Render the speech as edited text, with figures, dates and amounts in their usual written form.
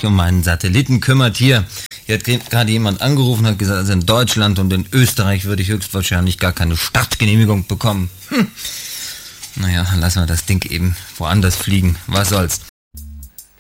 um meinen Satelliten kümmert. Hier hat gerade jemand angerufen, hat gesagt, also in Deutschland und in Österreich würde ich höchstwahrscheinlich gar keine Startgenehmigung bekommen. Naja, lassen wir das Ding eben woanders fliegen. Was soll's.